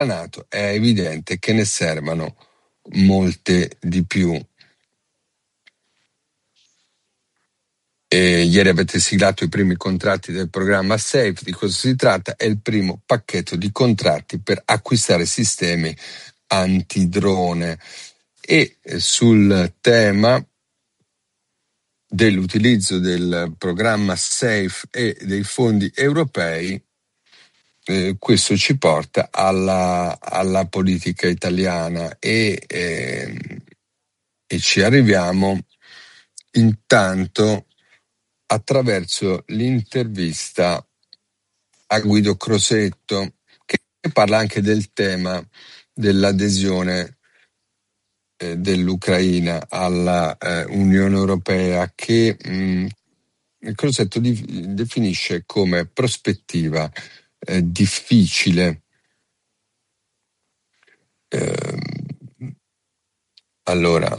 NATO, è evidente che ne servano molte di più. Ieri avete siglato i primi contratti del programma SAFE. Di cosa si tratta? È il primo pacchetto di contratti per acquistare sistemi antidrone. E sul tema dell'utilizzo del programma SAFE e dei fondi europei, questo ci porta alla politica italiana e ci arriviamo intanto attraverso l'intervista a Guido Crosetto, che parla anche del tema dell'adesione dell'Ucraina alla Unione Europea, che Crosetto definisce come prospettiva difficile. Allora,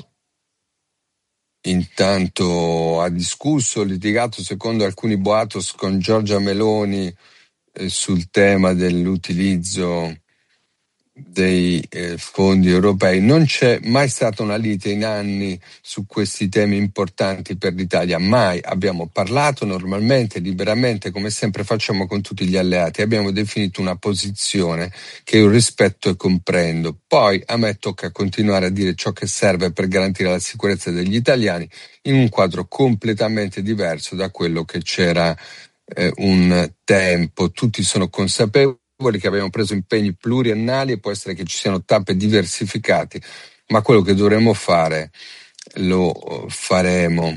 intanto ha discusso, litigato secondo alcuni boatos con Giorgia Meloni sul tema dell'utilizzo dei fondi europei. Non c'è mai stata una lite in anni su questi temi importanti per l'Italia, mai. Abbiamo parlato normalmente, liberamente, come sempre facciamo con tutti gli alleati. Abbiamo definito una posizione che io rispetto e comprendo. Poi a me tocca continuare a dire ciò che serve per garantire la sicurezza degli italiani in un quadro completamente diverso da quello che c'era un tempo. Tutti sono consapevoli che abbiamo preso impegni pluriennali e può essere che ci siano tappe diversificate, ma quello che dovremo fare lo faremo.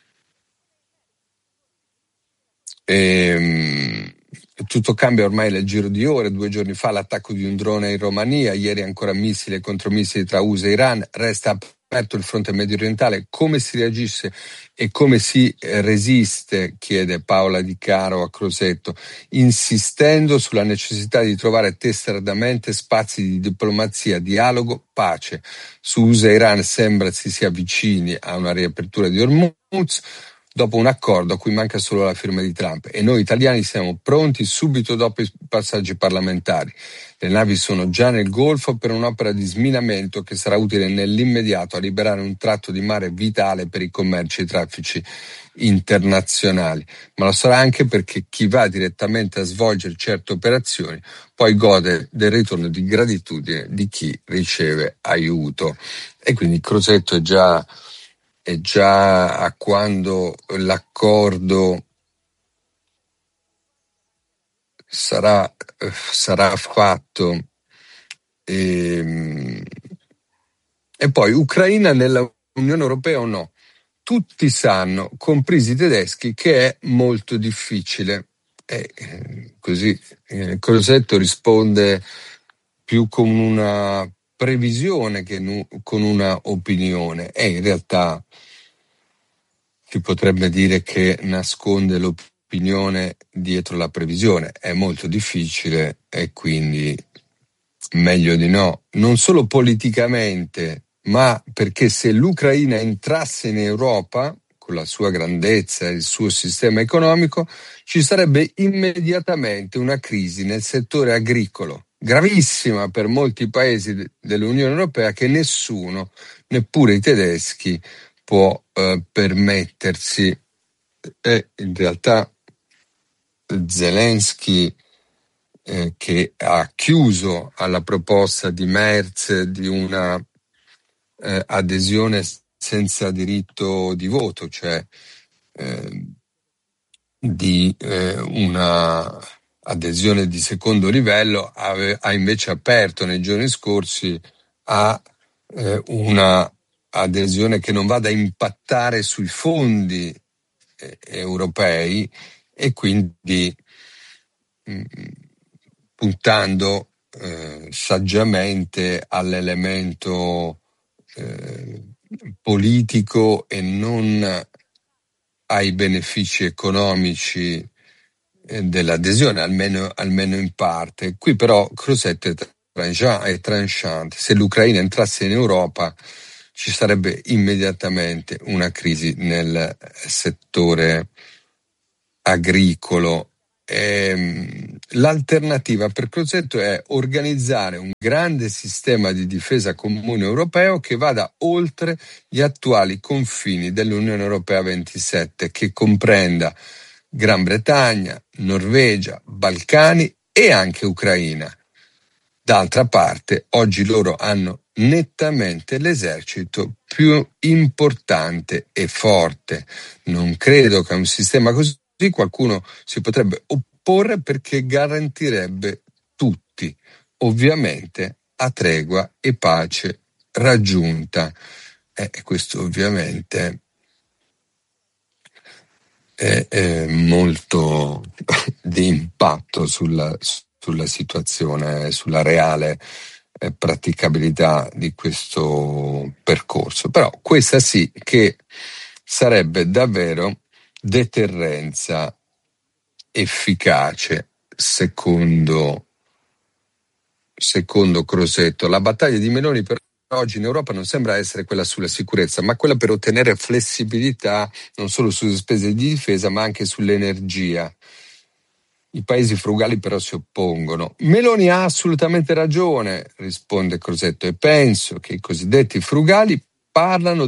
Tutto cambia ormai nel giro di ore. 2 giorni fa l'attacco di un drone in Romania, ieri ancora missili e contromissili tra USA e Iran. Resta aperto il fronte medio orientale. Come si reagisce e come si resiste, chiede Paola Di Caro a Crosetto, insistendo sulla necessità di trovare testardamente spazi di diplomazia, dialogo, pace. Su USA e Iran sembra si sia vicini a una riapertura di Hormuz, dopo un accordo a cui manca solo la firma di Trump, e noi italiani siamo pronti subito dopo i passaggi parlamentari. Le navi sono già nel Golfo per un'opera di sminamento che sarà utile nell'immediato a liberare un tratto di mare vitale per i commerci e i traffici internazionali, ma lo sarà anche perché chi va direttamente a svolgere certe operazioni poi gode del ritorno di gratitudine di chi riceve aiuto. E quindi Crosetto è già a quando l'accordo sarà fatto. E poi Ucraina nella Unione Europea o no? Tutti sanno, compresi i tedeschi, che è molto difficile. Così Crosetto risponde più con una previsione che con una opinione. E in realtà si potrebbe dire che nasconde l'opinione dietro la previsione. È molto difficile e quindi meglio di no. Non solo politicamente, ma perché se l'Ucraina entrasse in Europa, con la sua grandezza e il suo sistema economico, ci sarebbe immediatamente una crisi nel settore agricolo, gravissima per molti paesi dell'Unione Europea, che nessuno, neppure i tedeschi, può permettersi. E in realtà Zelensky, che ha chiuso alla proposta di Merz di una adesione senza diritto di voto, cioè di una adesione di secondo livello, ha invece aperto nei giorni scorsi a una adesione che non vada a impattare sui fondi europei, e quindi puntando saggiamente all'elemento politico e non ai benefici economici dell'adesione, almeno in parte. Qui però Crosetto è tranchante. Se l'Ucraina entrasse in Europa ci sarebbe immediatamente una crisi nel settore agricolo. l'alternativa per Crosetto è organizzare un grande sistema di difesa comune europeo che vada oltre gli attuali confini dell'Unione Europea 27, che comprenda Gran Bretagna, Norvegia, Balcani e anche Ucraina. D'altra parte, oggi loro hanno nettamente l'esercito più importante e forte. Non credo che a un sistema così qualcuno si potrebbe opporre, perché garantirebbe tutti, ovviamente a tregua e pace raggiunta. E questo ovviamente è molto di impatto sulla situazione, sulla reale praticabilità di questo percorso. Però questa sì che sarebbe davvero deterrenza efficace, secondo Crosetto. La battaglia di Meloni per oggi in Europa non sembra essere quella sulla sicurezza, ma quella per ottenere flessibilità non solo sulle spese di difesa, ma anche sull'energia. I paesi frugali però si oppongono. Meloni ha assolutamente ragione, risponde Crosetto, e penso che i cosiddetti frugali parlano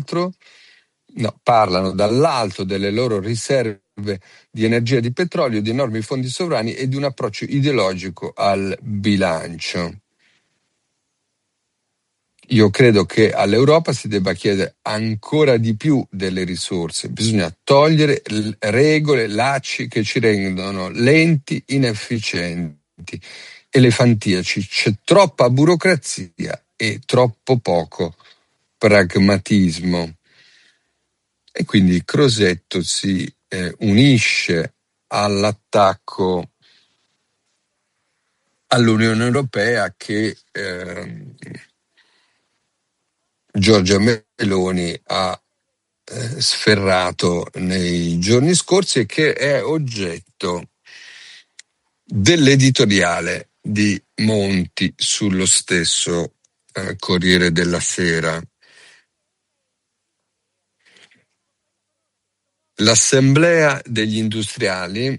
dall'alto delle loro riserve di energia, di petrolio, di enormi fondi sovrani e di un approccio ideologico al bilancio. Io credo che all'Europa si debba chiedere ancora di più delle risorse. Bisogna togliere regole, lacci che ci rendono lenti, inefficienti, elefantiaci. C'è troppa burocrazia e troppo poco pragmatismo. E quindi Crosetto si unisce all'attacco all'Unione Europea che Giorgia Meloni ha sferrato nei giorni scorsi, e che è oggetto dell'editoriale di Monti sullo stesso Corriere della Sera. All'Assemblea degli industriali,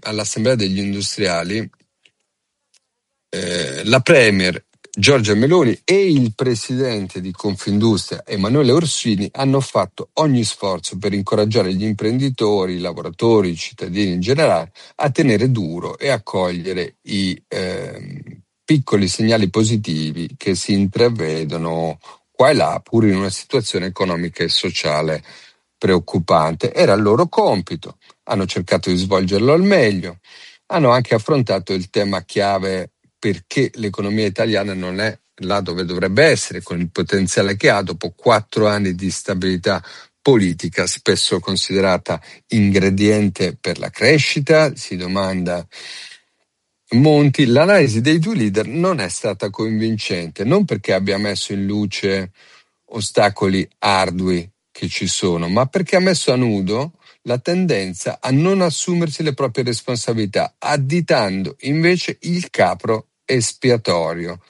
la Premier Giorgia Meloni e il presidente di Confindustria Emanuele Orsini hanno fatto ogni sforzo per incoraggiare gli imprenditori, i lavoratori, i cittadini in generale a tenere duro e a cogliere i piccoli segnali positivi che si intravedono qua e là, pur in una situazione economica e sociale preoccupante. Era il loro compito, hanno cercato di svolgerlo al meglio, hanno anche affrontato il tema chiave: perché l'economia italiana non è là dove dovrebbe essere, con il potenziale che ha dopo 4 anni di stabilità politica, spesso considerata ingrediente per la crescita. Si domanda Monti. L'analisi dei due leader non è stata convincente, non perché abbia messo in luce ostacoli ardui che ci sono, ma perché ha messo a nudo la tendenza a non assumersi le proprie responsabilità, additando invece il capro espiatorio.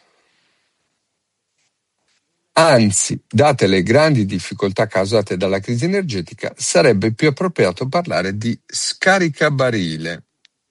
Anzi, date le grandi difficoltà causate dalla crisi energetica, sarebbe più appropriato parlare di scaricabarile,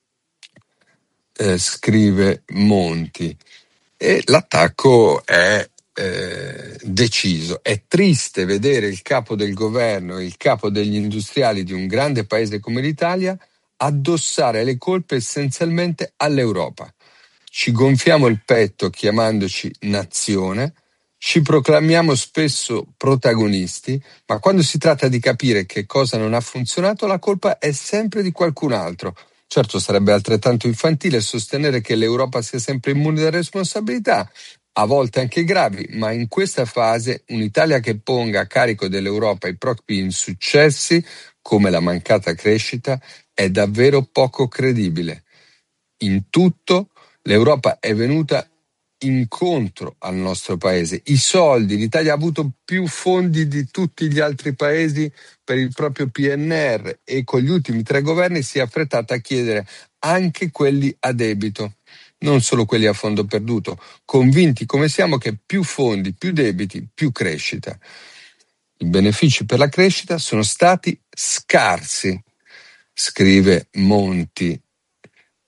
scrive Monti. E l'attacco è deciso. È triste vedere il capo del governo e il capo degli industriali di un grande paese come l'Italia addossare le colpe essenzialmente all'Europa. Ci gonfiamo il petto chiamandoci nazione, ci proclamiamo spesso protagonisti, ma quando si tratta di capire che cosa non ha funzionato, la colpa è sempre di qualcun altro. Certo, sarebbe altrettanto infantile sostenere che l'Europa sia sempre immune da responsabilità, a volte anche gravi, ma in questa fase un'Italia che ponga a carico dell'Europa i propri insuccessi, come la mancata crescita, è davvero poco credibile. In tutto, l'Europa è venuta incontro al nostro paese. I soldi, l'Italia ha avuto più fondi di tutti gli altri paesi per il proprio PNR, e con gli ultimi 3 governi si è affrettata a chiedere anche quelli a debito, non solo quelli a fondo perduto, convinti come siamo che più fondi, più debiti, più crescita. I benefici per la crescita sono stati scarsi, scrive Monti.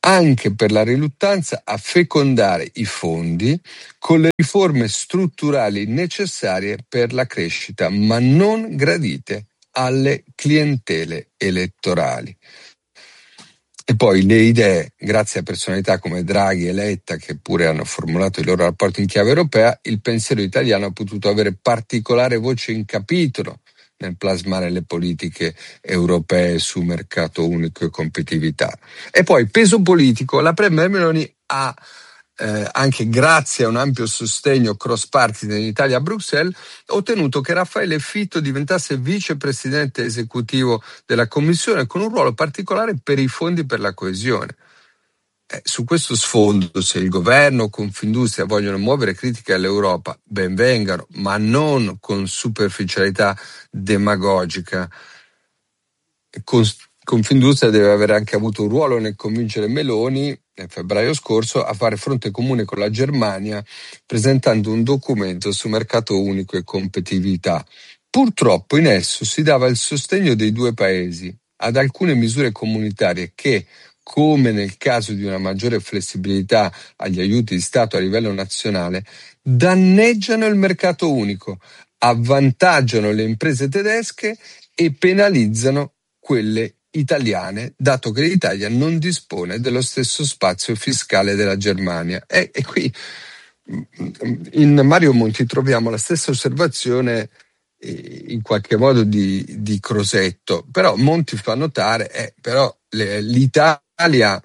anche per la riluttanza a fecondare i fondi con le riforme strutturali necessarie per la crescita, ma non gradite alle clientele elettorali. E poi le idee, grazie a personalità come Draghi e Letta, che pure hanno formulato i loro rapporti in chiave europea, il pensiero italiano ha potuto avere particolare voce in capitolo nel plasmare le politiche europee su mercato unico e competitività. E poi peso politico, la Premier Meloni ha anche grazie a un ampio sostegno cross-party in Italia a Bruxelles, ottenuto che Raffaele Fitto diventasse vicepresidente esecutivo della Commissione con un ruolo particolare per i fondi per la coesione. Su questo sfondo, se il governo o Confindustria vogliono muovere critiche all'Europa, ben vengano, ma non con superficialità demagogica. Confindustria deve aver anche avuto un ruolo nel convincere Meloni, nel febbraio scorso, a fare fronte comune con la Germania, presentando un documento su mercato unico e competitività. Purtroppo in esso si dava il sostegno dei due paesi ad alcune misure comunitarie che, come nel caso di una maggiore flessibilità agli aiuti di Stato a livello nazionale, danneggiano il mercato unico, avvantaggiano le imprese tedesche e penalizzano quelle italiane, dato che l'Italia non dispone dello stesso spazio fiscale della Germania. E qui in Mario Monti troviamo la stessa osservazione in qualche modo di Crosetto, però Monti fa notare però l'Italia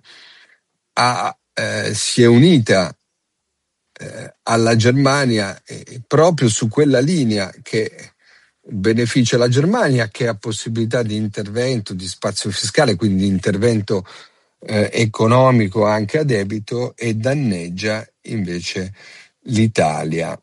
si è unita alla Germania proprio su quella linea che beneficia la Germania, che ha possibilità di intervento, di spazio fiscale, quindi di intervento economico anche a debito, e danneggia invece l'Italia.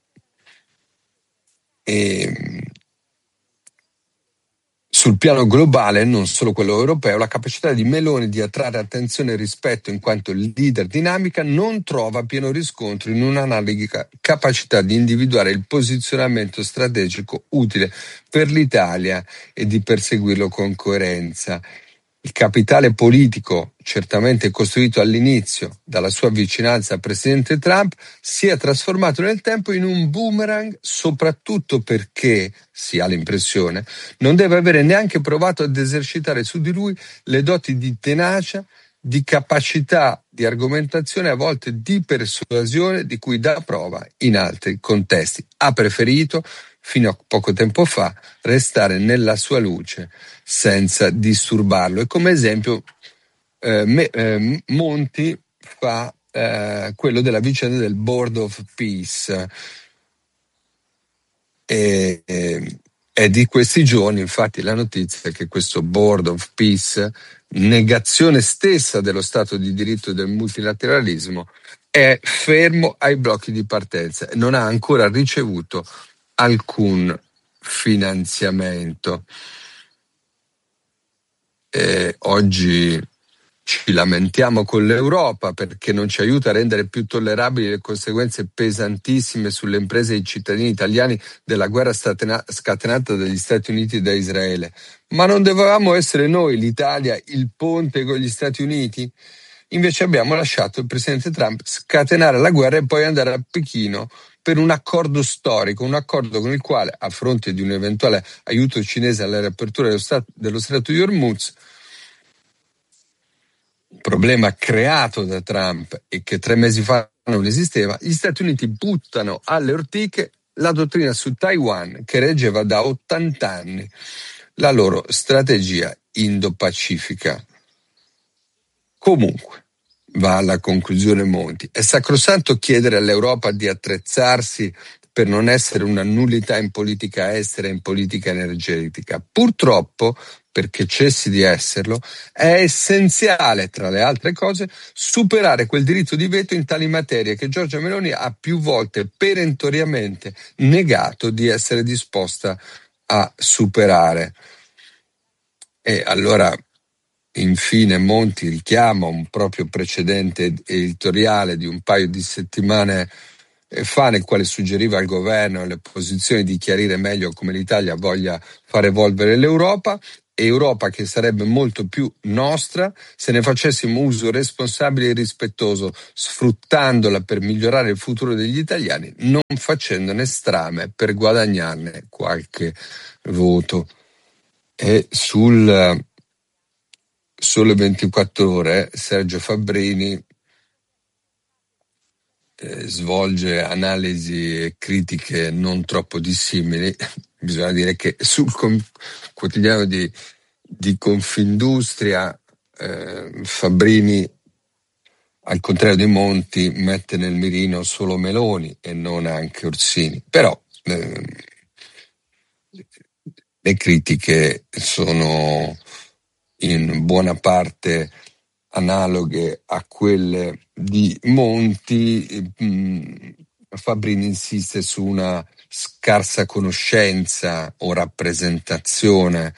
Sul piano globale, non solo quello europeo, la capacità di Meloni di attrarre attenzione e rispetto in quanto leader dinamica non trova pieno riscontro in un'analoga capacità di individuare il posizionamento strategico utile per l'Italia e di perseguirlo con coerenza. Il capitale politico, certamente costruito all'inizio dalla sua vicinanza al presidente Trump, si è trasformato nel tempo in un boomerang, soprattutto perché, si ha l'impressione, non deve avere neanche provato ad esercitare su di lui le doti di tenacia, di capacità di argomentazione, a volte di persuasione, di cui dà prova in altri contesti. Ha preferito, fino a poco tempo fa, restare nella sua luce senza disturbarlo. E come esempio Monti fa quello della vicenda del Board of Peace. È di questi giorni, infatti, la notizia che questo Board of Peace, negazione stessa dello Stato di diritto e del multilateralismo, è fermo ai blocchi di partenza e non ha ancora ricevuto alcun finanziamento. Oggi ci lamentiamo con l'Europa perché non ci aiuta a rendere più tollerabili le conseguenze pesantissime sulle imprese e i cittadini italiani della guerra scatenata dagli Stati Uniti e da Israele. Ma non dovevamo essere noi, l'Italia, il ponte con gli Stati Uniti? Invece abbiamo lasciato il presidente Trump scatenare la guerra e poi andare a Pechino per un accordo storico, un accordo con il quale, a fronte di un eventuale aiuto cinese alla riapertura dello stretto di Hormuz, problema creato da Trump e che 3 mesi fa non esisteva, gli Stati Uniti buttano alle ortiche la dottrina su Taiwan che reggeva da 80 anni la loro strategia Indo-Pacifica. Comunque, va alla conclusione Monti, è sacrosanto chiedere all'Europa di attrezzarsi per non essere una nullità in politica estera e in politica energetica. Purtroppo, perché cessi di esserlo, è essenziale, tra le altre cose, superare quel diritto di veto in tali materie che Giorgia Meloni ha più volte perentoriamente negato di essere disposta a superare. E allora, infine, Monti richiama un proprio precedente editoriale di un paio di settimane fa, nel quale suggeriva al governo e alle opposizioni di chiarire meglio come l'Italia voglia far evolvere l'Europa, Europa che sarebbe molto più nostra se ne facessimo uso responsabile e rispettoso, sfruttandola per migliorare il futuro degli italiani, non facendone strame per guadagnarne qualche voto. E sul Sole 24 Ore, Sergio Fabbrini svolge analisi e critiche non troppo dissimili. Bisogna dire che sul quotidiano di Confindustria Fabbrini, al contrario di Monti, mette nel mirino solo Meloni e non anche Orsini. Però le critiche sono in buona parte analoghe a quelle di Monti. Fabbrini insiste su una scarsa conoscenza o rappresentazione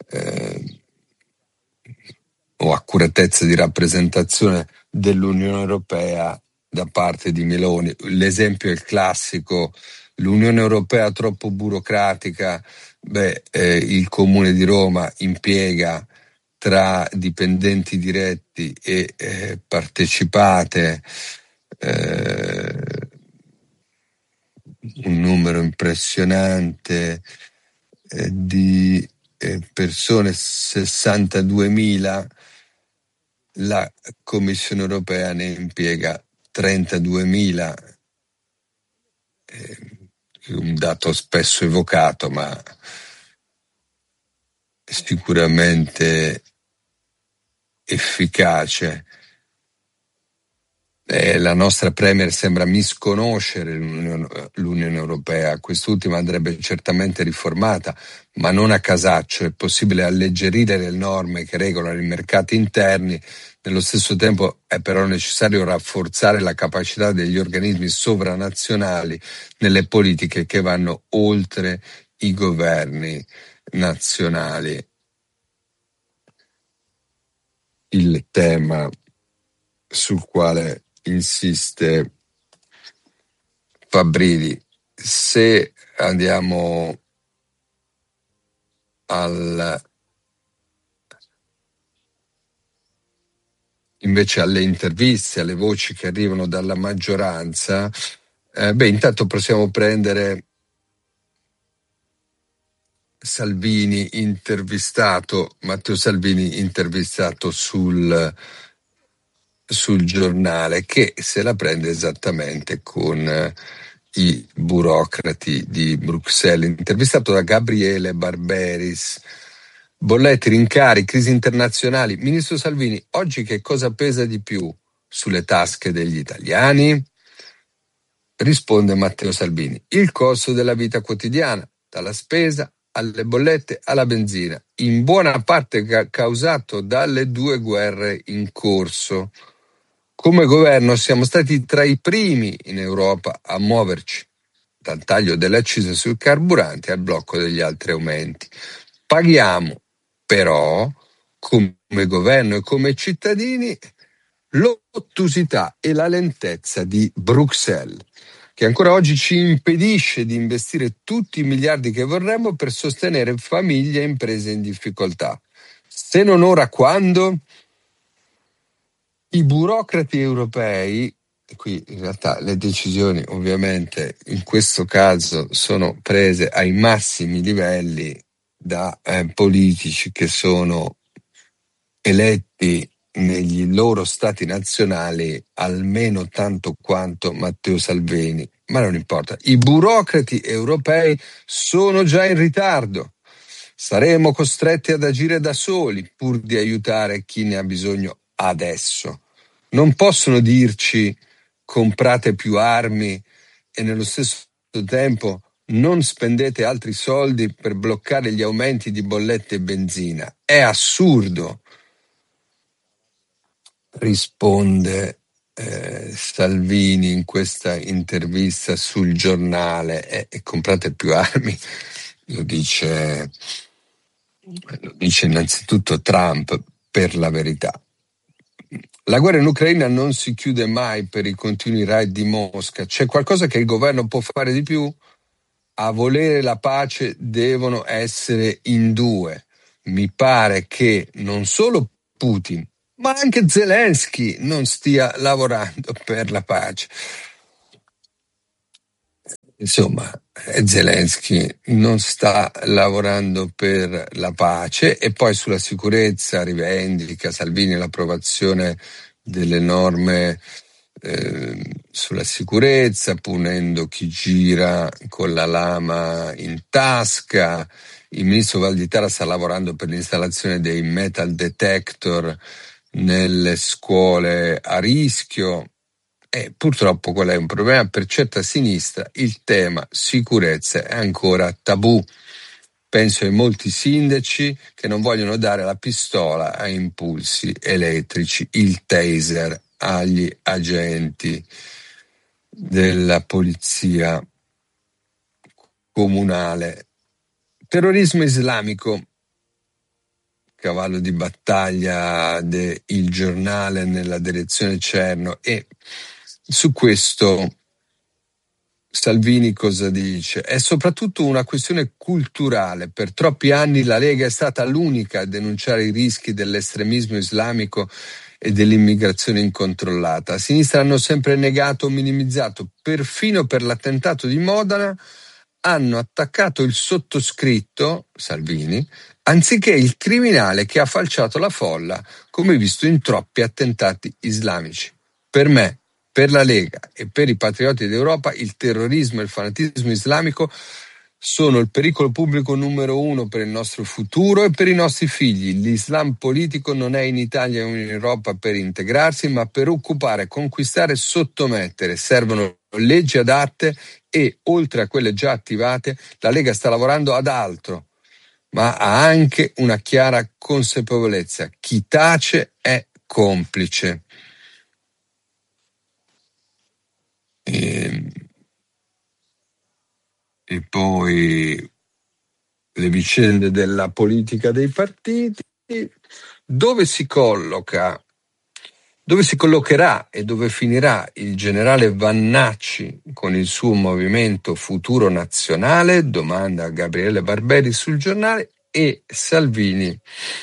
o accuratezza di rappresentazione dell'Unione Europea da parte di Meloni. L'esempio è il classico: l'Unione Europea troppo burocratica. Il Comune di Roma impiega tra dipendenti diretti e partecipate un numero impressionante di persone, 62.000. La Commissione Europea ne impiega 32.000, un dato spesso evocato, ma sicuramente efficace. La nostra Premier sembra misconoscere l'Unione Europea. Quest'ultima andrebbe certamente riformata, ma non a casaccio. È possibile alleggerire le norme che regolano i mercati interni. Nello stesso tempo è però necessario rafforzare la capacità degli organismi sovranazionali nelle politiche che vanno oltre i governi nazionali. Il tema sul quale insiste Fabbrini. Se andiamo invece alle interviste, alle voci che arrivano dalla maggioranza, intanto possiamo prendere Matteo Salvini intervistato sul Giornale, che se la prende esattamente con i burocrati di Bruxelles. Intervistato da Gabriele Barberis. Bollette, rincari, crisi internazionali. Ministro Salvini, oggi che cosa pesa di più sulle tasche degli italiani? Risponde Matteo Salvini: il costo della vita quotidiana, dalla spesa alle bollette alla benzina, in buona parte causato dalle 2 guerre in corso. Come governo siamo stati tra i primi in Europa a muoverci, dal taglio delle accise sui carburanti al blocco degli altri aumenti. Paghiamo però, come governo e come cittadini, l'ottusità e la lentezza di Bruxelles, che ancora oggi ci impedisce di investire tutti i miliardi che vorremmo per sostenere famiglie e imprese in difficoltà. Se non ora, quando? I burocrati europei, e qui in realtà le decisioni ovviamente in questo caso sono prese ai massimi livelli da politici che sono eletti negli loro stati nazionali almeno tanto quanto Matteo Salvini, ma non importa. I burocrati europei sono già in ritardo. Saremo costretti ad agire da soli pur di aiutare chi ne ha bisogno adesso. Non possono dirci comprate più armi e nello stesso tempo non spendete altri soldi per bloccare gli aumenti di bollette e benzina. È assurdo, risponde Salvini in questa intervista sul Giornale. E comprate più armi, lo dice innanzitutto Trump, per la verità. La guerra in Ucraina non si chiude mai per i continui raid di Mosca. C'è qualcosa che il governo può fare di più? A volere la pace devono essere in 2. mi pare che non solo Putin, ma anche Zelensky non stia lavorando per la pace. Insomma, Zelensky non sta lavorando per la pace e poi sulla sicurezza rivendica Salvini l'approvazione delle norme sulla sicurezza, punendo chi gira con la lama in tasca. Il ministro Valditara sta lavorando per l'installazione dei metal detector nelle scuole a rischio. E purtroppo qual è un problema? Per certa sinistra il tema sicurezza è ancora tabù. Penso ai molti sindaci che non vogliono dare la pistola a impulsi elettrici, il taser agli agenti della polizia comunale. Terrorismo islamico, cavallo di battaglia del Giornale nella direzione Cerno, e su questo Salvini cosa dice? È soprattutto una questione culturale. Per troppi anni la Lega è stata l'unica a denunciare i rischi dell'estremismo islamico e dell'immigrazione incontrollata. A sinistra hanno sempre negato o minimizzato. Perfino per l'attentato di Modena hanno attaccato il sottoscritto, Salvini, anziché il criminale che ha falciato la folla, come visto in troppi attentati islamici. Per me, per la Lega e per i patrioti d'Europa, il terrorismo e il fanatismo islamico sono il pericolo pubblico numero uno per il nostro futuro e per i nostri figli. L'Islam politico non è in Italia o in Europa per integrarsi, ma per occupare, conquistare e sottomettere. Servono leggi adatte e, oltre a quelle già attivate, la Lega sta lavorando ad altro, ma ha anche una chiara consapevolezza: chi tace è complice. E poi le vicende della politica dei partiti, dove si collocherà e dove finirà il generale Vannacci con il suo movimento Futuro Nazionale? Domanda Gabriele Barberi sul Giornale, e Salvini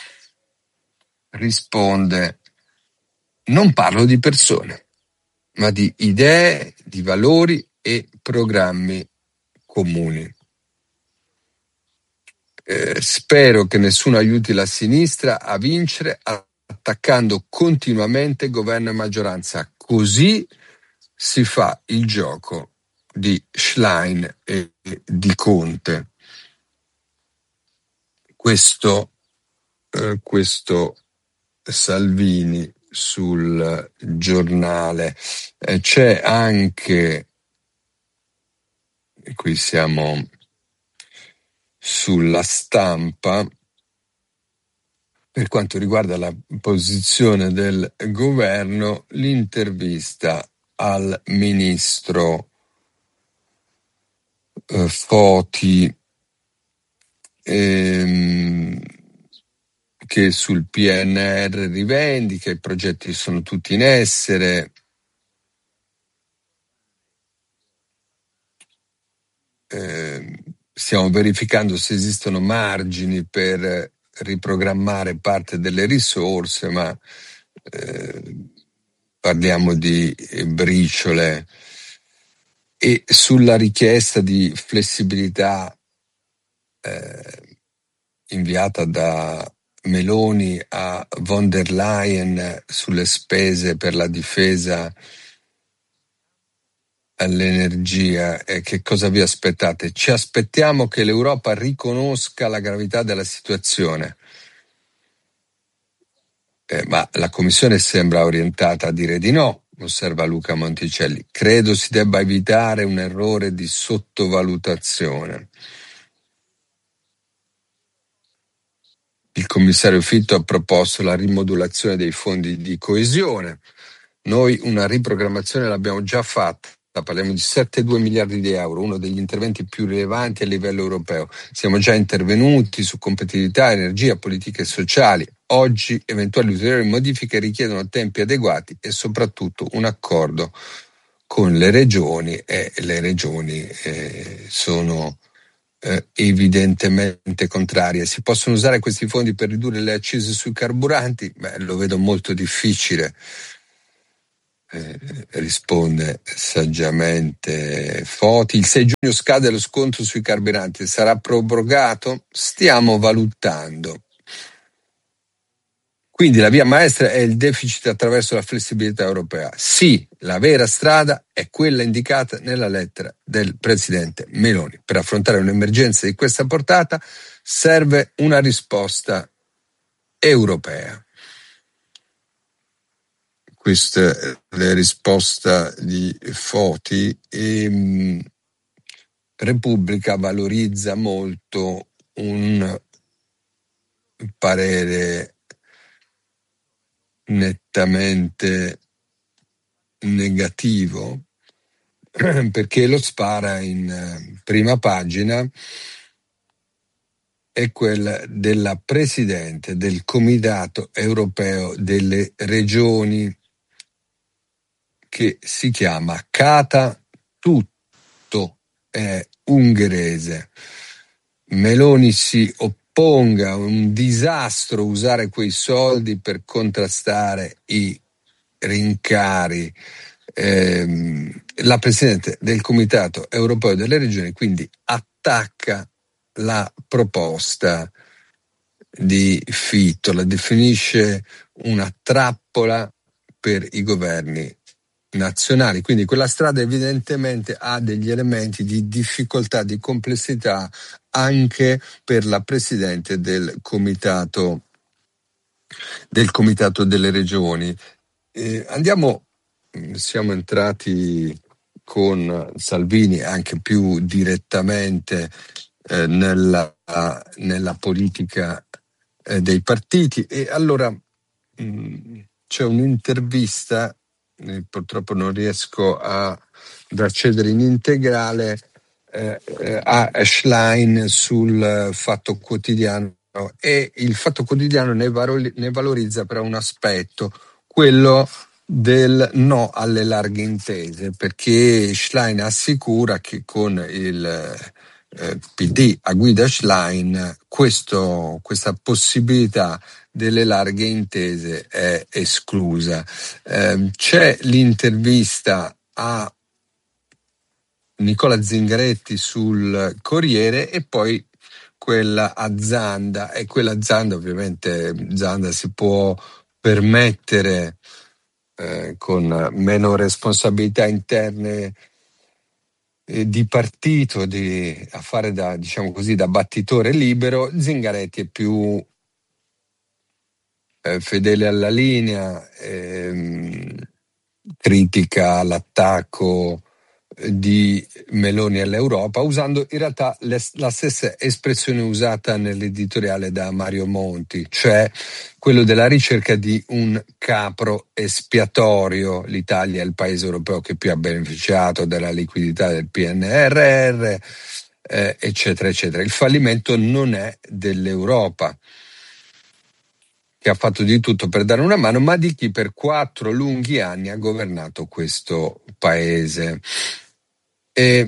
risponde: non parlo di persone, ma di idee, di valori e programmi comuni. Spero che nessuno aiuti la sinistra a vincere attaccando continuamente governo e maggioranza. Così si fa il gioco di Schlein e di Conte. Questo Salvini sul Giornale. C'è anche, e qui siamo sulla Stampa, per quanto riguarda la posizione del governo, l'intervista al ministro Foti, che sul PNR rivendica i progetti sono tutti in essere. Stiamo verificando se esistono margini per riprogrammare parte delle risorse, ma parliamo di briciole. E sulla richiesta di flessibilità inviata da Meloni a von der Leyen sulle spese per la difesa all'energia, che cosa vi aspettate? Ci aspettiamo che l'Europa riconosca la gravità della situazione, ma la Commissione sembra orientata a dire di no, osserva Luca Monticelli. Credo si debba evitare un errore di sottovalutazione. Il commissario Fitto ha proposto la rimodulazione dei fondi di coesione. Noi una riprogrammazione l'abbiamo già fatta, parliamo di 7,2 miliardi di euro, uno degli interventi più rilevanti a livello europeo. Siamo già intervenuti su competitività, energia, politiche sociali. Oggi eventuali ulteriori modifiche richiedono tempi adeguati e soprattutto un accordo con le regioni, e le regioni sono evidentemente contrarie. Si possono usare questi fondi per ridurre le accise sui carburanti? Beh, lo vedo molto difficile. Risponde saggiamente Foti. Il 6 giugno scade lo sconto sui carburanti, sarà prorogato? Stiamo valutando. Quindi la via maestra è il deficit attraverso la flessibilità europea. Sì, la vera strada è quella indicata nella lettera del presidente Meloni. Per affrontare un'emergenza di questa portata serve una risposta europea. Questa è la risposta di Foti. Repubblica valorizza molto un parere nettamente negativo, perché lo spara in prima pagina, è quella della presidente del Comitato Europeo delle Regioni, che si chiama Kata Tutto, è ungherese. Meloni si opponga a un disastro usare quei soldi per contrastare i rincari. La Presidente del Comitato Europeo delle Regioni quindi attacca la proposta di Fitto, la definisce una trappola per i governi nazionali, quindi quella strada evidentemente ha degli elementi di difficoltà, di complessità anche per la Presidente del Comitato delle Regioni. Siamo entrati con Salvini anche più direttamente nella politica dei partiti, e allora c'è un'intervista, purtroppo non riesco ad accedere in integrale, a Schlein sul Fatto Quotidiano, e il Fatto Quotidiano ne valorizza però un aspetto, quello del no alle larghe intese, perché Schlein assicura che con il PD a guida Schlein questa possibilità delle larghe intese è esclusa. C'è l'intervista a Nicola Zingaretti sul Corriere e poi quella a Zanda, e quella Zanda ovviamente Zanda si può permettere con meno responsabilità interne di partito a fare da, diciamo così, da battitore libero. Zingaretti è più fedele alla linea, critica l'attacco di Meloni all'Europa, usando in realtà la stessa espressione usata nell'editoriale da Mario Monti, cioè quello della ricerca di un capro espiatorio. L'Italia è il paese europeo che più ha beneficiato della liquidità del PNRR, eccetera, eccetera. Il fallimento non è dell'Europa, che ha fatto di tutto per dare una mano, ma di chi per 4 lunghi anni ha governato questo paese. E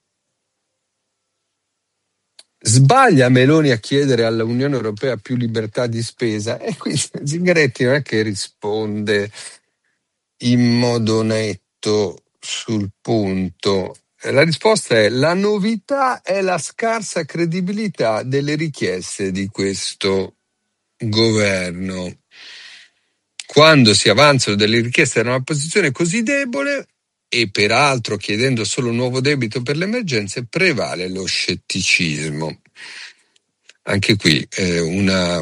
sbaglia Meloni a chiedere all'Unione Europea più libertà di spesa? E qui Zingaretti non è che risponde in modo netto sul punto. La risposta è: la novità è la scarsa credibilità delle richieste di questo governo. Quando si avanzano delle richieste da una posizione così debole, e peraltro chiedendo solo un nuovo debito per le emergenze, prevale lo scetticismo. Anche qui è una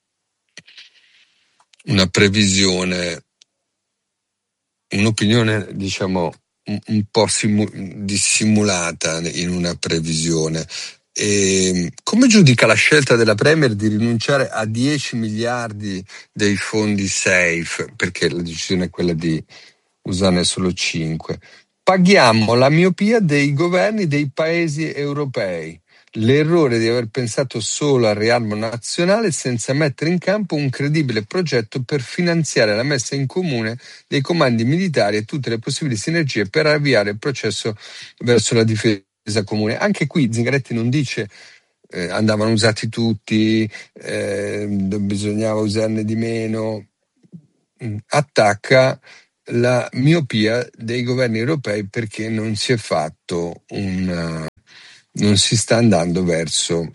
previsione, un'opinione, diciamo, un po' dissimulata in una previsione. Come giudica la scelta della Premier di rinunciare a 10 miliardi dei fondi SAFE, perché la decisione è quella di usarne solo 5? Paghiamo la miopia dei governi dei paesi europei, l'errore di aver pensato solo al riarmo nazionale senza mettere in campo un credibile progetto per finanziare la messa in comune dei comandi militari e tutte le possibili sinergie per avviare il processo verso la difesa comune. Anche qui Zingaretti non dice andavano usati tutti, bisognava usarne di meno. Attacca la miopia dei governi europei perché non si è fatto non si sta andando verso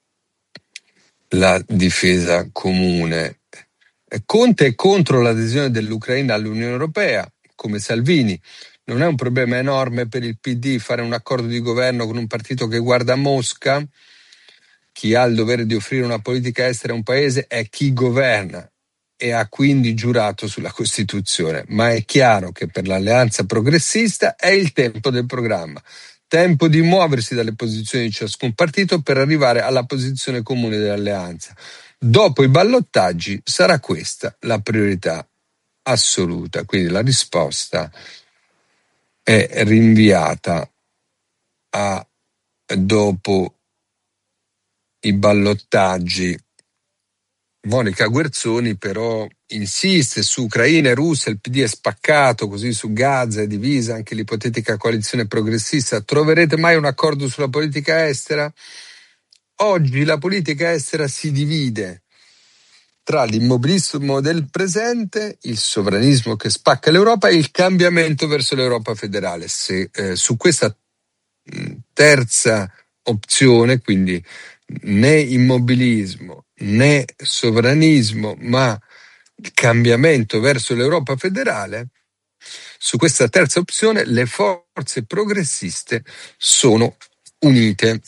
la difesa comune. Conte è contro l'adesione dell'Ucraina all'Unione Europea, come Salvini. Non è un problema enorme per il PD fare un accordo di governo con un partito che guarda a Mosca. Chi ha il dovere di offrire una politica estera a un paese è chi governa e ha quindi giurato sulla Costituzione. Ma è chiaro che per l'alleanza progressista è il tempo del programma. Tempo di muoversi dalle posizioni di ciascun partito per arrivare alla posizione comune dell'alleanza. Dopo i ballottaggi sarà questa la priorità assoluta. Quindi la risposta è rinviata a dopo i ballottaggi. Monica Guerzoni però insiste su Ucraina e Russia, il PD è spaccato, così su Gaza è divisa anche l'ipotetica coalizione progressista. Troverete mai un accordo sulla politica estera? Oggi la politica estera si divide tra l'immobilismo del presente, il sovranismo che spacca l'Europa e il cambiamento verso l'Europa federale. Se su questa terza opzione, quindi né immobilismo né sovranismo, ma il cambiamento verso l'Europa federale, su questa terza opzione le forze progressiste sono unite.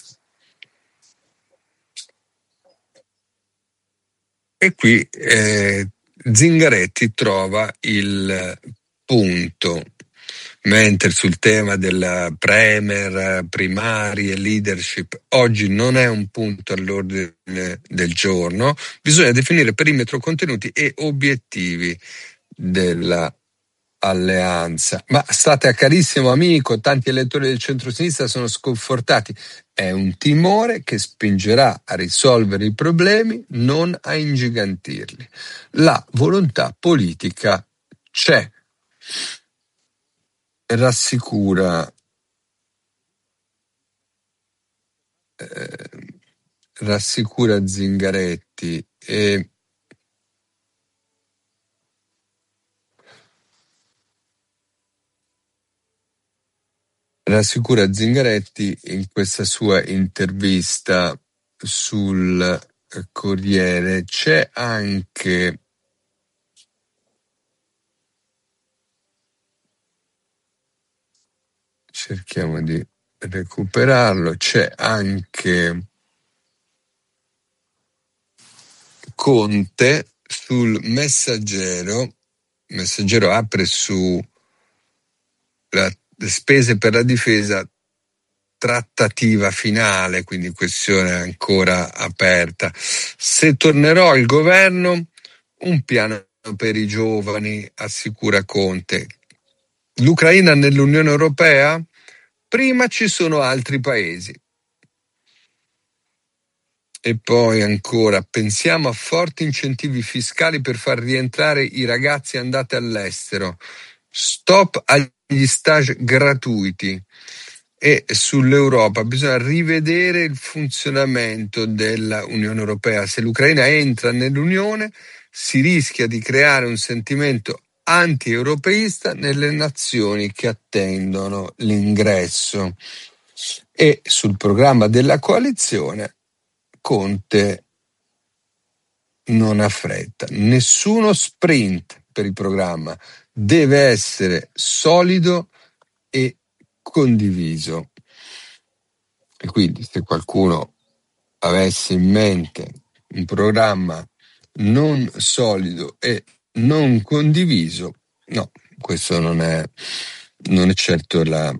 E qui Zingaretti trova il punto, mentre sul tema della premier, primarie, leadership, oggi non è un punto all'ordine del giorno, bisogna definire perimetro, contenuti e obiettivi della alleanza. Ma state carissimo amico, tanti elettori del centro-sinistra sono sconfortati. È un timore che spingerà a risolvere i problemi, non a ingigantirli. La volontà politica c'è. Rassicura Zingaretti e rassicura Zingaretti in questa sua intervista sul Corriere. C'è anche cerchiamo di recuperarlo, c'è anche Conte sul Messaggero. Il Messaggero apre su le spese per la difesa, trattativa finale, quindi questione ancora aperta. Se tornerò al governo, un piano per i giovani, assicura Conte. L'Ucraina nell'Unione Europea? Prima ci sono altri paesi. E poi ancora, pensiamo a forti incentivi fiscali per far rientrare i ragazzi andati all'estero. Stop agli stage gratuiti. E sull'Europa bisogna rivedere il funzionamento dell'Unione Europea. Se l'Ucraina entra nell'Unione, si rischia di creare un sentimento anti-europeista nelle nazioni che attendono l'ingresso. E sul programma della coalizione Conte non ha fretta, nessuno sprint per il programma, deve essere solido e condiviso. E quindi se qualcuno avesse in mente un programma non solido e non condiviso, no, questo non è certo la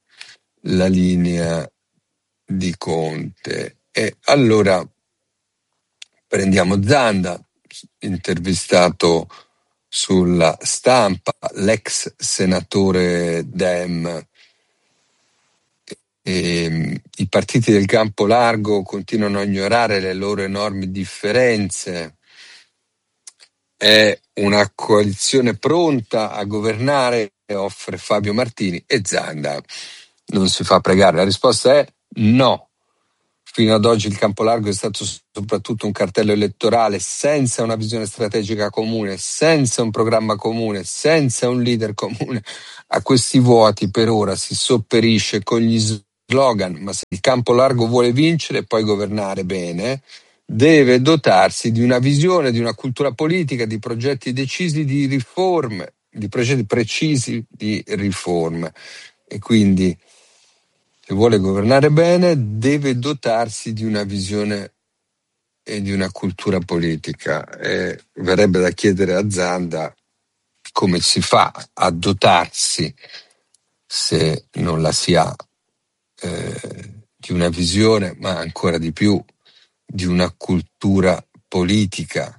linea di Conte. E allora prendiamo Zanda, intervistato sulla Stampa, l'ex senatore Dem. I partiti del campo largo continuano a ignorare le loro enormi differenze. È una coalizione pronta a governare, offre Fabio Martini, e Zanda non si fa pregare? La risposta è no. Fino ad oggi il campo largo è stato soprattutto un cartello elettorale senza una visione strategica comune, senza un programma comune, senza un leader comune. A questi vuoti per ora si sopperisce con gli slogan, ma se il campo largo vuole vincere e poi governare bene, deve dotarsi di una visione, di una cultura politica, di progetti decisi di riforme, di progetti precisi di riforme. E quindi, se vuole governare bene, deve dotarsi di una visione e di una cultura politica. E verrebbe da chiedere a Zanda come si fa a dotarsi, se non la si ha, di una visione, ma ancora di più di una cultura politica,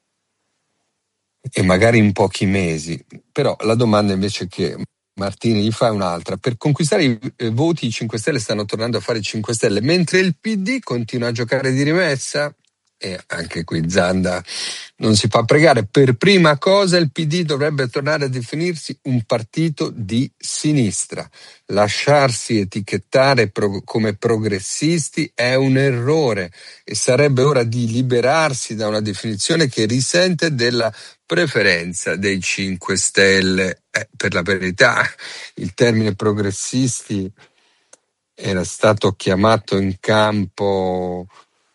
e magari in pochi mesi. Però la domanda invece che Martini gli fa è un'altra. Per conquistare i voti, i 5 Stelle stanno tornando a fare i 5 Stelle, mentre il PD continua a giocare di rimessa. E anche qui Zanda non si fa pregare. Per prima cosa il PD dovrebbe tornare a definirsi un partito di sinistra. Lasciarsi etichettare come progressisti è un errore e sarebbe ora di liberarsi da una definizione che risente della preferenza dei 5 Stelle. Per la verità, il termine progressisti era stato chiamato in campo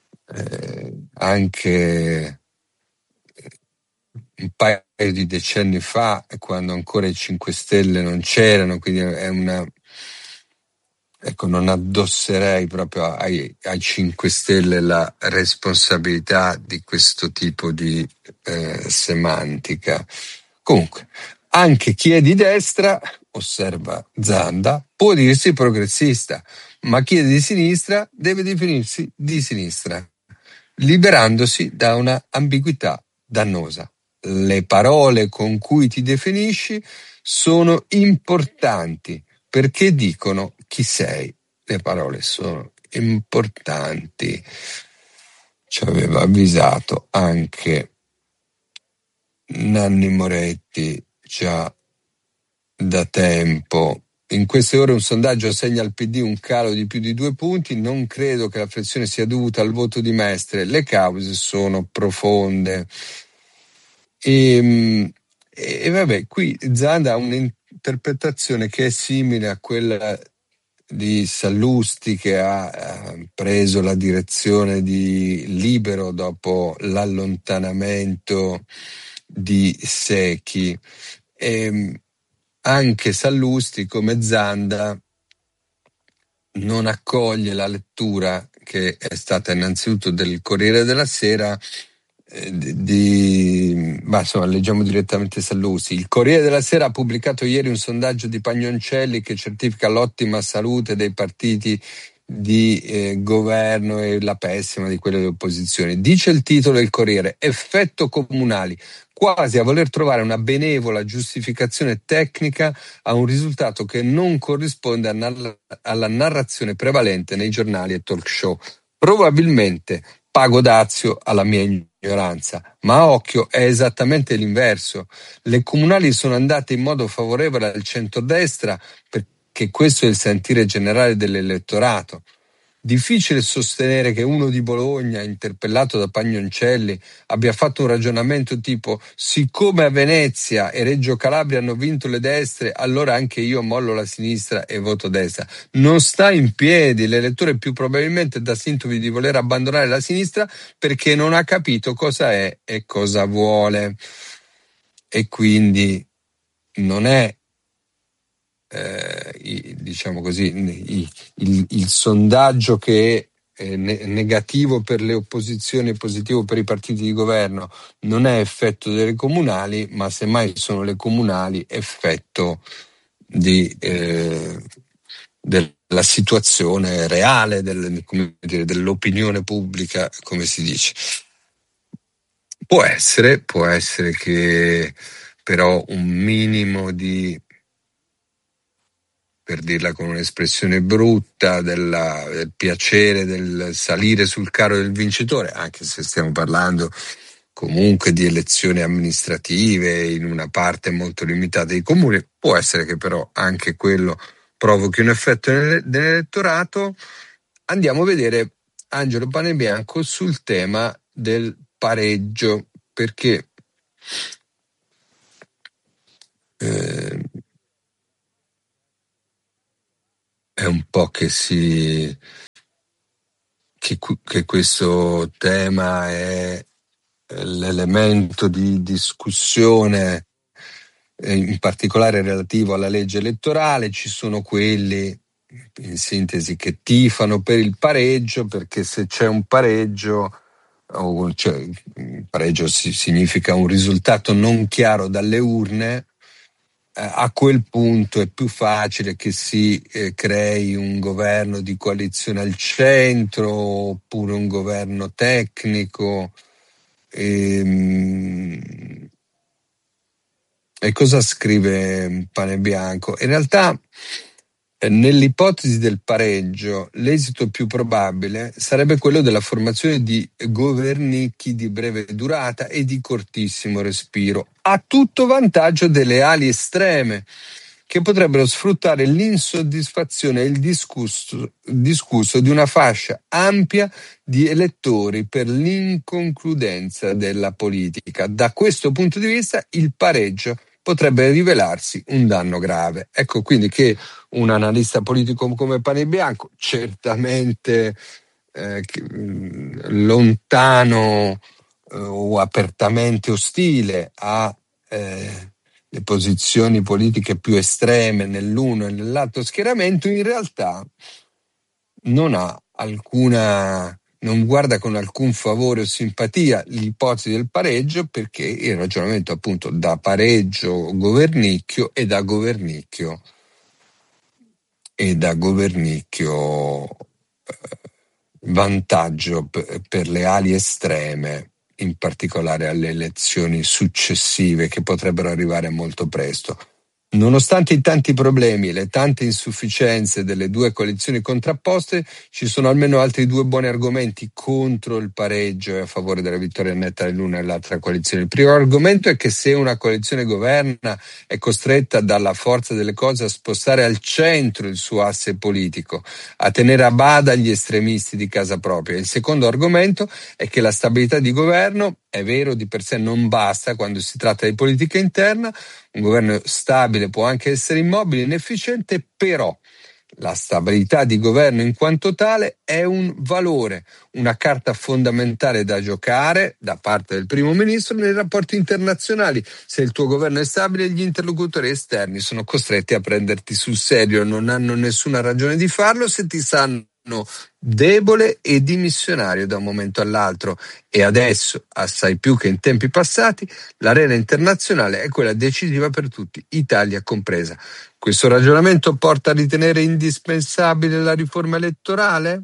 anche un paio di decenni fa, quando ancora i 5 Stelle non c'erano, quindi è una... Ecco, non addosserei proprio ai 5 Stelle la responsabilità di questo tipo di semantica. Comunque, anche chi è di destra, osserva Zanda, può dirsi progressista, ma chi è di sinistra deve definirsi di sinistra, liberandosi da una ambiguità dannosa. Le parole con cui ti definisci sono importanti perché dicono chi sei. Le parole sono importanti. Ci aveva avvisato anche Nanni Moretti già da tempo. In queste ore un sondaggio assegna al PD un calo di più di 2 punti. Non credo che la flessione sia dovuta al voto di Mestre. Le cause sono profonde. E vabbè, qui Zanda ha un'interpretazione che è simile a quella di Sallusti, che ha preso la direzione di Libero dopo l'allontanamento di Secchi. Anche Sallusti, come Zanda, non accoglie la lettura che è stata innanzitutto del Corriere della Sera ma insomma, leggiamo direttamente Sallusti. Il Corriere della Sera ha pubblicato ieri un sondaggio di Pagnoncelli che certifica l'ottima salute dei partiti di governo e la pessima di quelle delle opposizioni. Dice il titolo del Corriere: effetto comunali, quasi a voler trovare una benevola giustificazione tecnica a un risultato che non corrisponde alla narrazione prevalente nei giornali e talk show. Probabilmente pago dazio alla mia ignoranza, ma occhio, è esattamente l'inverso. Le comunali sono andate in modo favorevole al centrodestra perché questo è il sentire generale dell'elettorato. Difficile sostenere che uno di Bologna, interpellato da Pagnoncelli, abbia fatto un ragionamento tipo: siccome a Venezia e Reggio Calabria hanno vinto le destre, allora anche io mollo la sinistra e voto destra. Non sta in piedi. L'elettore più probabilmente dà sintomi di voler abbandonare la sinistra perché non ha capito cosa è e cosa vuole. E quindi non è diciamo così, il sondaggio che è negativo per le opposizioni e positivo per i partiti di governo non è effetto delle comunali, ma semmai sono le comunali effetto della situazione reale dell'opinione pubblica, come si dice. Può essere che però un minimo di, per dirla con un'espressione brutta, del piacere del salire sul carro del vincitore, anche se stiamo parlando comunque di elezioni amministrative in una parte molto limitata dei comuni, può essere che però anche quello provochi un effetto nell'elettorato. Andiamo a vedere Angelo Panebianco sul tema del pareggio, perché è un po' che questo tema è l'elemento di discussione, in particolare relativo alla legge elettorale. Ci sono quelli, in sintesi, che tifano per il pareggio, perché se c'è un pareggio, cioè, il pareggio significa un risultato non chiaro dalle urne. A quel punto è più facile che si crei un governo di coalizione al centro, oppure un governo tecnico. E cosa scrive Panebianco? In realtà, nell'ipotesi del pareggio, l'esito più probabile sarebbe quello della formazione di governicchi di breve durata e di cortissimo respiro, a tutto vantaggio delle ali estreme, che potrebbero sfruttare l'insoddisfazione e il discusso di una fascia ampia di elettori per l'inconcludenza della politica. Da questo punto di vista, il pareggio potrebbe rivelarsi un danno grave. Ecco quindi che un analista politico come Panebianco, certamente lontano o apertamente ostile a le posizioni politiche più estreme nell'uno e nell'altro schieramento, in realtà non guarda con alcun favore o simpatia l'ipotesi del pareggio, perché il ragionamento, appunto, da pareggio governicchio e da governicchio vantaggio per le ali estreme, in particolare alle elezioni successive che potrebbero arrivare molto presto. Nonostante i tanti problemi e le tante insufficienze delle due coalizioni contrapposte, ci sono almeno altri due buoni argomenti contro il pareggio e a favore della vittoria netta dell'una e dell'altra coalizione. Il primo argomento è che se una coalizione governa è costretta dalla forza delle cose a spostare al centro il suo asse politico, a tenere a bada gli estremisti di casa propria. Il secondo argomento è che la stabilità di governo, è vero, di per sé non basta quando si tratta di politica interna. Un governo stabile può anche essere immobile, inefficiente, però la stabilità di governo in quanto tale è un valore, una carta fondamentale da giocare da parte del primo ministro nei rapporti internazionali. Se il tuo governo è stabile, gli interlocutori esterni sono costretti a prenderti sul serio, non hanno nessuna ragione di farlo se ti sanno debole e dimissionario da un momento all'altro. E adesso, assai più che in tempi passati, l'arena internazionale è quella decisiva per tutti, Italia compresa. Questo ragionamento porta a ritenere indispensabile la riforma elettorale?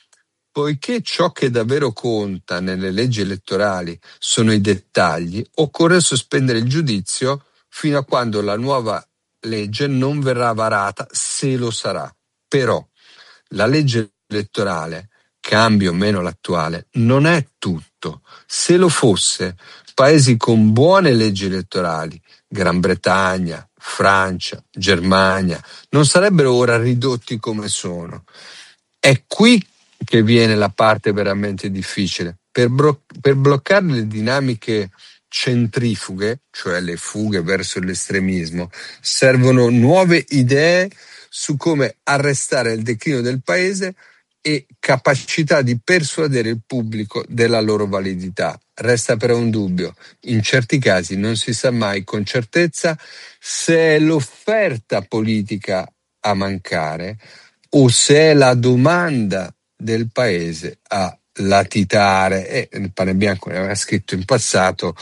Poiché ciò che davvero conta nelle leggi elettorali sono i dettagli, occorre sospendere il giudizio fino a quando la nuova legge non verrà varata, se lo sarà. Però la legge elettorale, cambia o meno l'attuale, non è tutto. Se lo fosse, paesi con buone leggi elettorali, Gran Bretagna, Francia, Germania, non sarebbero ora ridotti come sono. È qui che viene la parte veramente difficile. Per bloccare le dinamiche centrifughe, cioè le fughe verso l'estremismo, servono nuove idee su come arrestare il declino del paese e capacità di persuadere il pubblico della loro validità. Resta però un dubbio: in certi casi non si sa mai con certezza se è l'offerta politica a mancare o se è la domanda del paese a latitare. E il Panebianco ne aveva scritto in passato,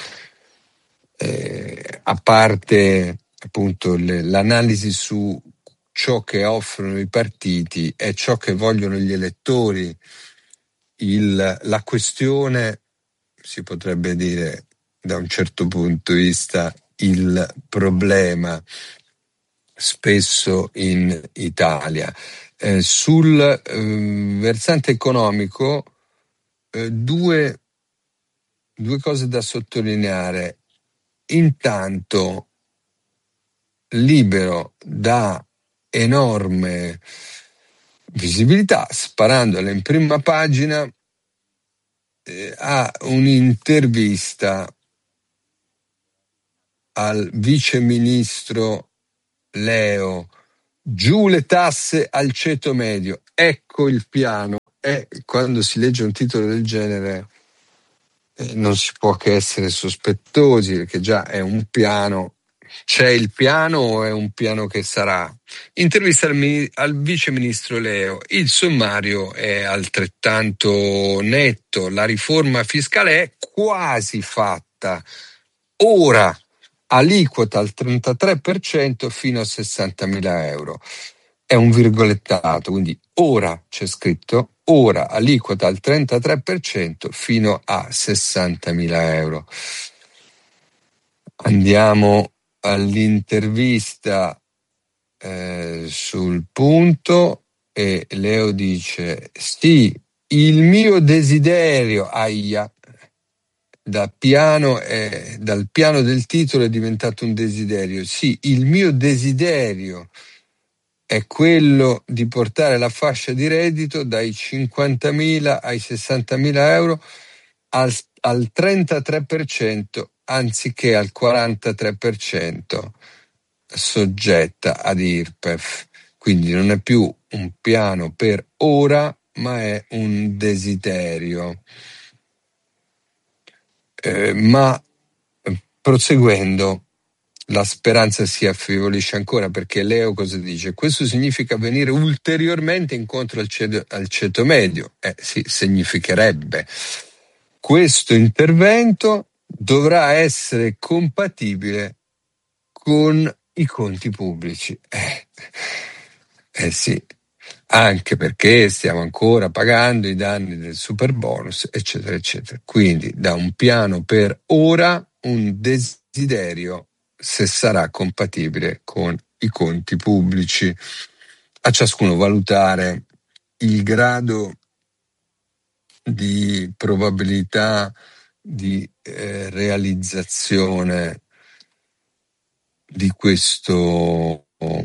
a parte appunto l'analisi su ciò che offrono i partiti e ciò che vogliono gli elettori, la questione, si potrebbe dire da un certo punto di vista, il problema spesso in Italia. Sul versante economico, due cose da sottolineare. Intanto, libero da enorme visibilità, sparandola in prima pagina a un'intervista al viceministro Leo. Giù le tasse al ceto medio, ecco il piano. E quando si legge un titolo del genere non si può che essere sospettosi, perché già è un piano. C'è il piano o è un piano che sarà? Intervista al vice ministro Leo. Il sommario è altrettanto netto. La riforma fiscale è quasi fatta. Ora aliquota al 33% fino a 60.000 euro. È un virgolettato, quindi ora c'è scritto, ora aliquota al 33% fino a 60.000 euro. Andiamo all'intervista sul punto e Leo dice: sì, il mio desiderio, dal piano del titolo è diventato un desiderio. Sì, il mio desiderio è quello di portare la fascia di reddito dai 50.000 ai 60.000 euro al 33% anziché al 43% soggetta ad IRPEF. Quindi non è più un piano per ora, ma è un desiderio. Ma proseguendo, la speranza si affievolisce ancora, perché Leo cosa dice? Questo significa venire ulteriormente incontro al ceto medio. Sì, significherebbe. Questo intervento dovrà essere compatibile con i conti pubblici. Sì, anche perché stiamo ancora pagando i danni del super bonus, eccetera, eccetera. Quindi da un piano per ora, un desiderio, se sarà compatibile con i conti pubblici. A ciascuno valutare il grado di probabilità di realizzazione di questo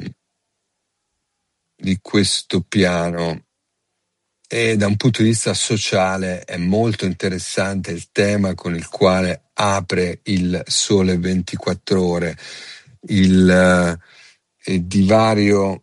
piano. E da un punto di vista sociale è molto interessante il tema con il quale apre il Sole 24 Ore, il divario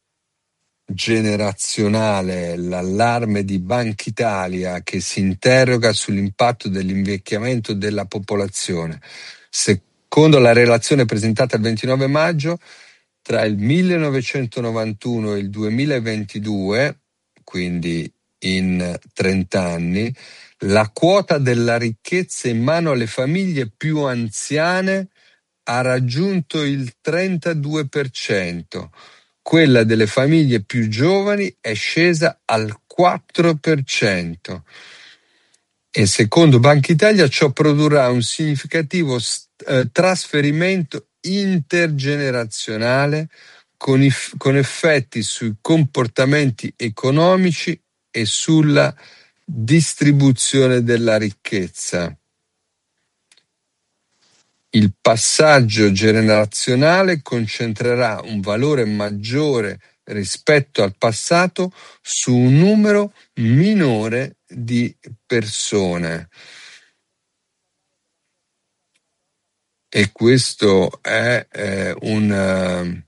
generazionale, l'allarme di Bankitalia che si interroga sull'impatto dell'invecchiamento della popolazione. Secondo la relazione presentata il 29 maggio, tra il 1991 e il 2022, quindi in 30 anni, la quota della ricchezza in mano alle famiglie più anziane ha raggiunto il 32%, quella delle famiglie più giovani è scesa al 4%. E secondo Banca Italia ciò produrrà un significativo trasferimento intergenerazionale con effetti sui comportamenti economici e sulla distribuzione della ricchezza. Il passaggio generazionale concentrerà un valore maggiore rispetto al passato su un numero minore di persone. E questo è un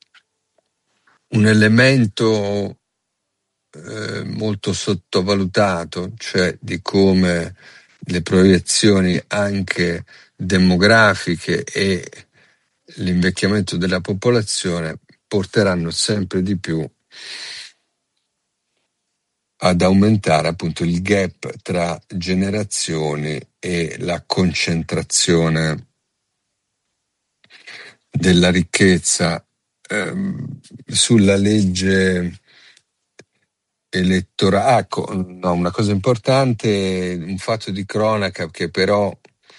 elemento molto sottovalutato, cioè di come le proiezioni anche demografiche e l'invecchiamento della popolazione porteranno sempre di più ad aumentare appunto il gap tra generazioni e la concentrazione della ricchezza. Sulla legge elettorale, no, una cosa importante, un fatto di cronaca che però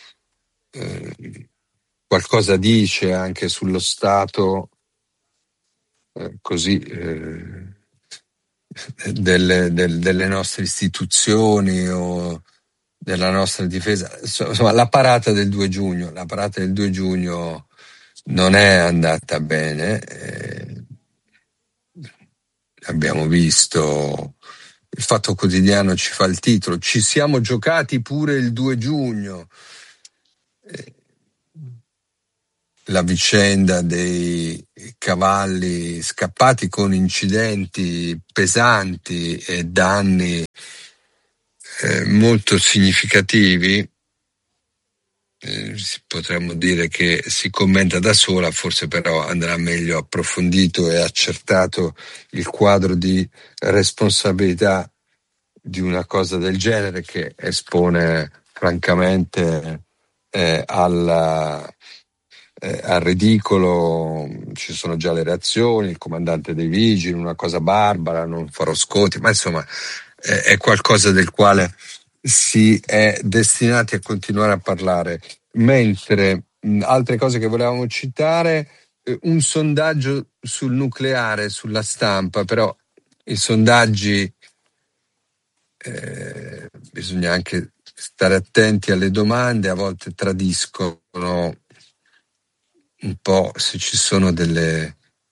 qualcosa dice anche sullo stato così delle nostre istituzioni o della nostra difesa. Insomma, la parata del 2 giugno non è andata bene. abbiamo visto, il Fatto Quotidiano ci fa il titolo, ci siamo giocati pure il 2 giugno. La vicenda dei cavalli scappati con incidenti pesanti e danni molto significativi, potremmo dire che si commenta da sola, forse però andrà meglio approfondito e accertato il quadro di responsabilità di una cosa del genere, che espone francamente al ridicolo. Ci sono già le reazioni, il comandante dei vigili, una cosa barbara, non farò sconti, ma insomma è qualcosa del quale si è destinati a continuare a parlare. Mentre altre cose che volevamo citare, un sondaggio sul nucleare sulla stampa, però i sondaggi bisogna anche stare attenti alle domande, a volte tradiscono un po' se ci sono delle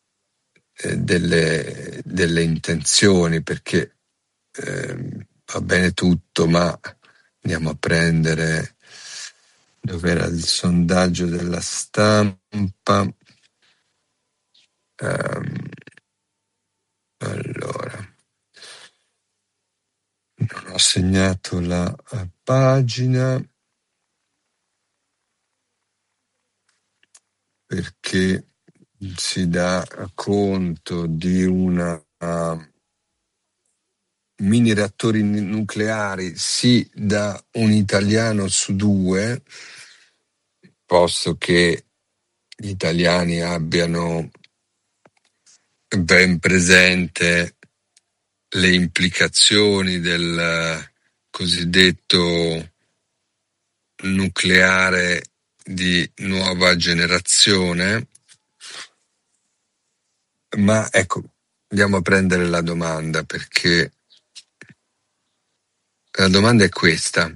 intenzioni, perché va bene tutto, ma andiamo a prendere dov'era il sondaggio della stampa. Allora, non ho segnato la pagina perché si dà conto di una mini reattori nucleari sì da un italiano su 2, posto che gli italiani abbiano ben presente le implicazioni del cosiddetto nucleare di nuova generazione. Ma ecco, andiamo a prendere la domanda, perché la domanda è questa.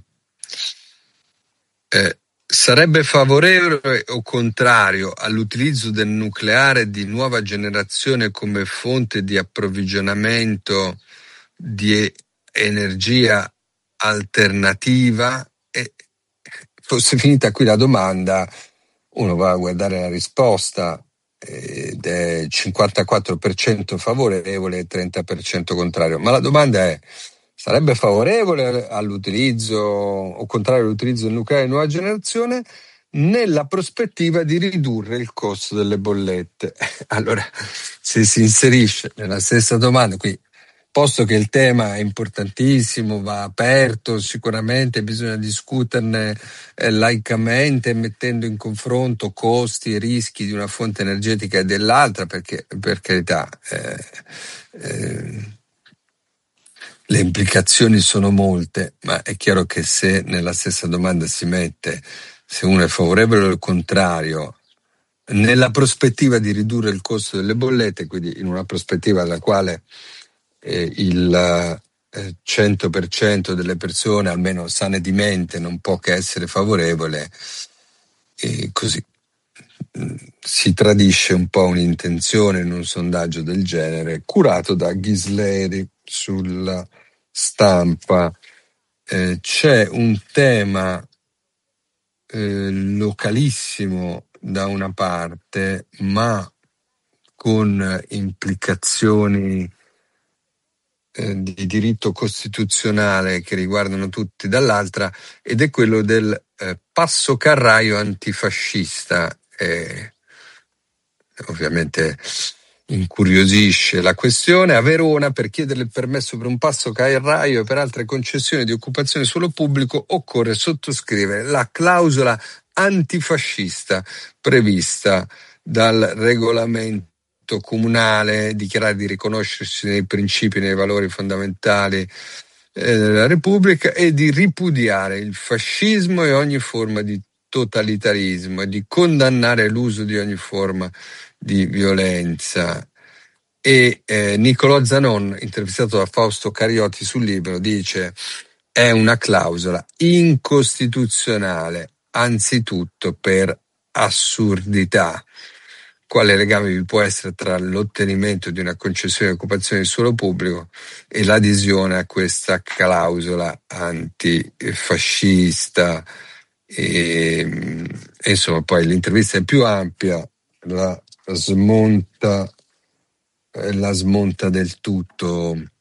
Sarebbe favorevole o contrario all'utilizzo del nucleare di nuova generazione come fonte di approvvigionamento di energia alternativa? E fosse finita qui la domanda, uno va a guardare la risposta ed è 54% favorevole e 30% contrario. Ma la domanda è: sarebbe favorevole all'utilizzo o contrario all'utilizzo del nucleare di nuova generazione nella prospettiva di ridurre il costo delle bollette? Allora, se si inserisce nella stessa domanda, qui, posto che il tema è importantissimo, va aperto, sicuramente bisogna discuterne laicamente, mettendo in confronto costi e rischi di una fonte energetica e dell'altra, perché per carità le implicazioni sono molte, ma è chiaro che se nella stessa domanda si mette se uno è favorevole o il contrario nella prospettiva di ridurre il costo delle bollette, quindi in una prospettiva alla quale il 100% delle persone, almeno sane di mente, non può che essere favorevole, e così si tradisce un po' un'intenzione in un sondaggio del genere curato da Ghisleri sulla stampa. C'è un tema localissimo da una parte, ma con implicazioni di diritto costituzionale che riguardano tutti dall'altra, ed è quello del passo carraio antifascista. Ovviamente incuriosisce la questione. A Verona, per chiedere il permesso per un passo carraio e per altre concessioni di occupazione di suolo pubblico, occorre sottoscrivere la clausola antifascista prevista dal regolamento comunale, dichiarare di riconoscersi nei principi e nei valori fondamentali della Repubblica e di ripudiare il fascismo e ogni forma di totalitarismo e di condannare l'uso di ogni forma di violenza. E Niccolò Zanon, intervistato da Fausto Cariotti sul Libero, dice: è una clausola incostituzionale, anzitutto per assurdità. quale legame vi può essere tra l'ottenimento di una concessione di occupazione di suolo pubblico e l'adesione a questa clausola antifascista. E insomma, poi l'intervista è più ampia, la smonta del tutto